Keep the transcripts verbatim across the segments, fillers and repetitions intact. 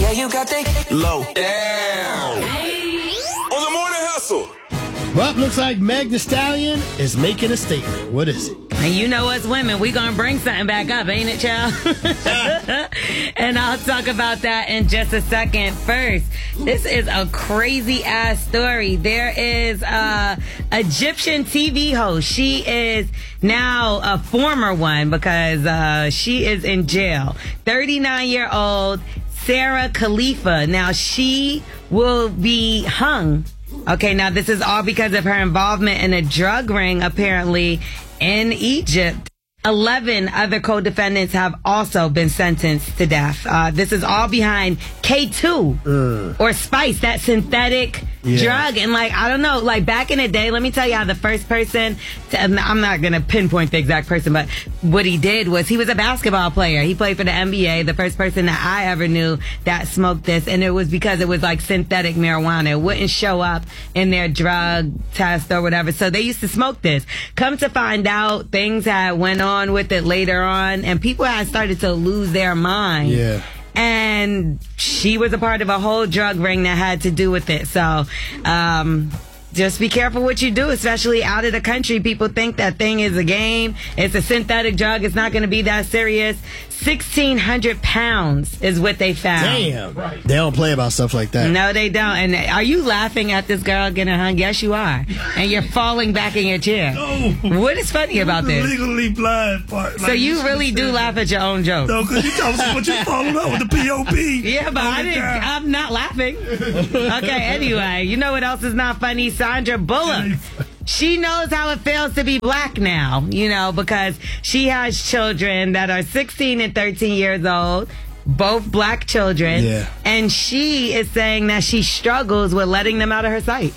Yeah, you got the low down. On the Morning Hustle. Well, looks like Meg Thee Stallion is making a statement. What is it? And you know us women, we gonna bring something back up, ain't it, child? And I'll talk about that in just a second. First, this is a crazy ass story. There is a Egyptian T V host. She is now a former one because uh, she is in jail. thirty-nine year old Sarah Khalifa. Now she will be hung. Okay, now this is all because of her involvement in a drug ring, apparently, in Egypt. Eleven other co-defendants have also been sentenced to death. Uh, this is all behind K two uh. or Spice, that synthetic yeah. drug. And like, I don't know, like back in the day, let me tell you how the first person, to, I'm not going to pinpoint the exact person, but what he did was he was a basketball player. He played for the N B A, the first person that I ever knew that smoked this. And it was because it was like synthetic marijuana. It wouldn't show up in their drug test or whatever. So they used to smoke this. Come to find out, things had went on on with it later on, and people had started to lose their mind. Yeah. And she was a part of a whole drug ring that had to do with it. So, um, just be careful what you do, especially out of the country. People think that thing is a game. It's a synthetic drug. It's not going to be that serious. sixteen hundred pounds is what they found. Damn. Right. They don't play about stuff like that. No, they don't. And are you laughing at this girl getting hung? Yes, you are. And you're falling back in your chair. No. What is funny about the this? Legally blind part. So like you really do laugh at your own joke. No, because you talking about you followed up with the P O P. Yeah, but I didn't, I'm not laughing. Okay, anyway. You know what else is not funny? Sandra Bullock. She knows how it feels to be black now, you know, because she has children that are sixteen and thirteen years old, both black children. Yeah. And she is saying that she struggles with letting them out of her sight.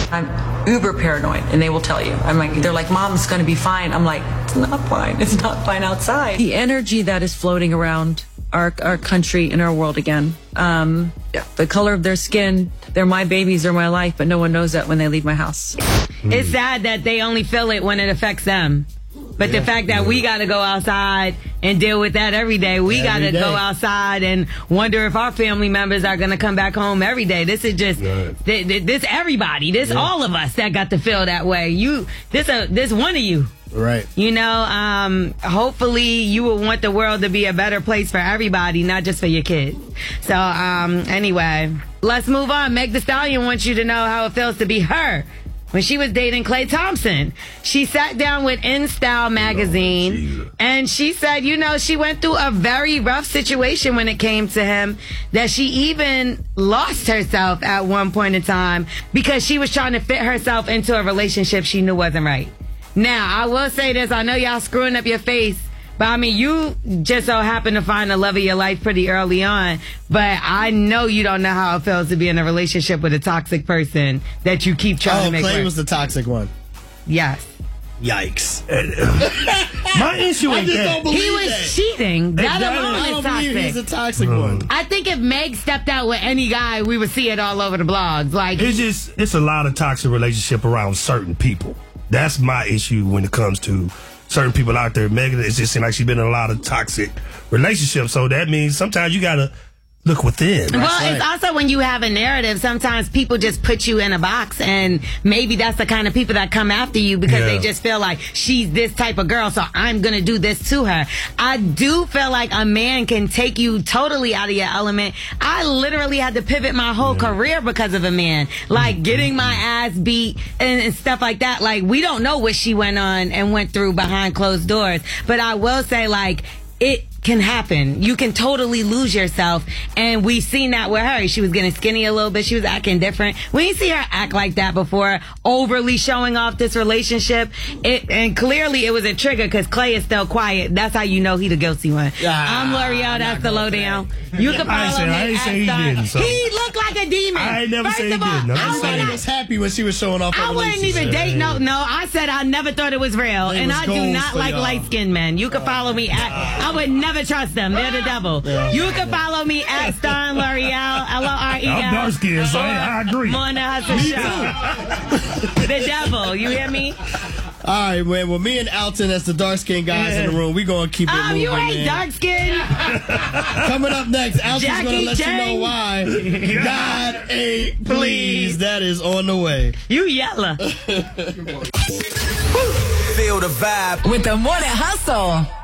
I'm uber paranoid, and they will tell you. I'm like, they're like, Mom's going to be fine. I'm like, it's not fine. It's not fine outside. The energy that is floating around our our country and our world again. Um, yeah. The color of their skin, they're my babies, they're my life, but no one knows that when they leave my house. Mm. It's sad that they only feel it when it affects them. But yeah. the fact that yeah. we got to go outside and deal with that every day, we got to go outside and wonder if our family members are going to come back home every day. This is just, right. th- th- this everybody, this yeah. all of us that got to feel that way. You, this, uh, this one of you. Right. You know, um, hopefully you will want the world to be a better place for everybody, not just for your kids. So, um, anyway, let's move on. Meg Thee Stallion wants you to know how it feels to be her. When she was dating Klay Thompson, she sat down with In Style magazine oh, and she said, you know, she went through a very rough situation when it came to him, that she even lost herself at one point in time because she was trying to fit herself into a relationship she knew wasn't right. Now, I will say this. I know y'all screwing up your face, but I mean, you just so happen to find the love of your life pretty early on. But I know you don't know how it feels to be in a relationship with a toxic person that you keep trying oh, to make Klay work. was the toxic one. Yes. Yikes. My issue ain't that. He was that. cheating. That exactly. alone I is don't toxic. He's a toxic mm. one. I think if Meg stepped out with any guy, we would see it all over the blogs. Like, it's just, it's a lot of toxic relationship around certain people. That's my issue when it comes to certain people out there. Megan, it just seems like she's been in a lot of toxic relationships. So that means sometimes you got to look within. Well, right. It's also when you have a narrative, sometimes people just put you in a box, and maybe that's the kind of people that come after you because yeah. they just feel like she's this type of girl, so I'm going to do this to her. I do feel like a man can take you totally out of your element. I literally had to pivot my whole yeah. career because of a man. Like mm-hmm. getting my ass beat and, and stuff like that. Like, we don't know what she went on and went through behind closed doors. But I will say, like, it can happen. You can totally lose yourself, and we've seen that with her. She was getting skinny a little bit. She was acting different. We didn't see her act like that before, overly showing off this relationship. It, and clearly it was a trigger because Klay is still quiet. That's how you know he the guilty one. Ah, I'm L'Oreal. That's the lowdown. You can follow I me. I ain't say he didn't. So. He looked like a demon. I ain't never First said he of all, didn't. I saying was happy when she was showing off her I wouldn't even date. No, no. I said I never thought it was real, It and was I do not like y'all. light skinned men. You can follow me at. I would never trust them. They're the devil. Yeah. You can follow me at Stein L'Oreal, L O R E L. I'm dark skinned, so I, I agree. Morning Hustle Show. The devil. You hear me? All right, man. Well, me and Alton, as the dark-skinned guys in the room, we going to keep it Oh, moving, you ain't man. dark-skinned. Coming up next, Alton's going to Jackie let Chang. you know why. God ain't please. That is on the way. You yellow. Feel the vibe. With the Morning Hustle.